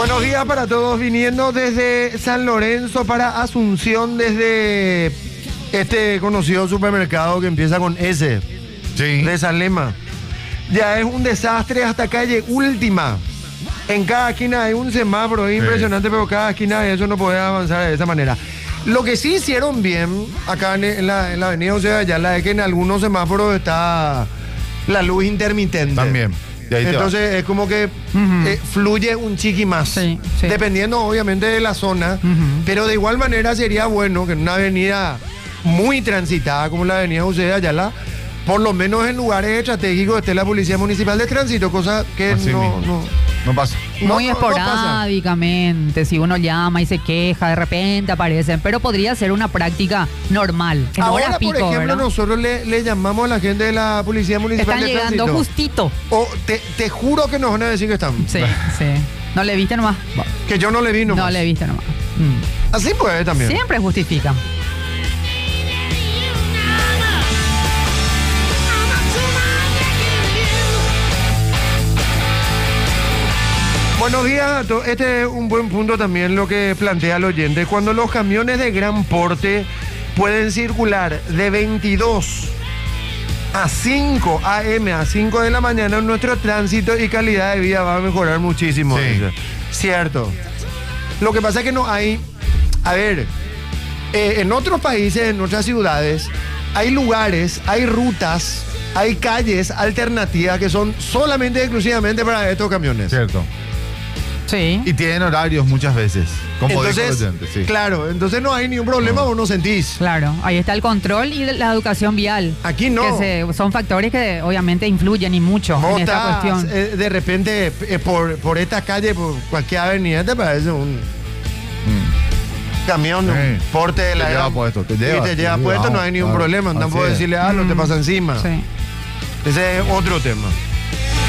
Buenos días para todos, viniendo desde San Lorenzo para Asunción, desde este conocido supermercado que empieza con S, Sí. de Salema. Ya es un desastre hasta calle Última. En cada esquina hay un semáforo, es impresionante, pero cada esquina de eso no puede avanzar de esa manera. Lo que sí hicieron bien acá en la avenida José de Ayala es que en algunos semáforos está la luz intermitente. También. Y ahí te Entonces es como que fluye un chiqui más. Sí, sí. Dependiendo obviamente de la zona. Pero de igual manera sería bueno que en una avenida muy transitada como la avenida José de Ayala, por lo menos en lugares estratégicos esté la Policía Municipal de Tránsito, cosa que Así mismo. No pasa. Muy no pasa. esporádicamente, si uno llama y se queja, de repente aparecen, pero podría ser una práctica normal, en Ahora, hora pico, por ejemplo, ¿verdad? nosotros le llamamos a la gente de la Policía Municipal Están de llegando Tránsito. justito. O te juro que nos van a decir que están. Sí, sí. ¿No le viste nomás? Que yo no le vi nomás. No le viste nomás. Así puede también. Siempre justifican. Buenos días a todos. Este es un buen punto también lo que plantea el oyente. Cuando los camiones de gran porte pueden circular de 22 a 5 a.m. a 5 de la mañana, nuestro tránsito y calidad de vida va a mejorar muchísimo. Sí. Dice. Cierto. Lo que pasa es que no hay... A ver, en otros países, en otras ciudades, hay lugares, hay rutas, hay calles alternativas que son solamente exclusivamente para estos camiones. Cierto. Sí. Y tienen horarios muchas veces. Como dijo el Entonces, oyente, sí. claro, entonces no hay ningún problema, vos no sentís. Claro, ahí está el control y la educación vial. Aquí no. Son factores que obviamente influyen y mucho Vos en esta estás, cuestión. de repente, por esta calle, por cualquier avenida, te parece un camión, un Sí. porte de Te la... lleva puesto, te Y lleva, te lleva te puesto, lleva, no hay ningún claro. problema. Así Tampoco es. decirle, no te pasa encima. Sí. Ese es otro tema.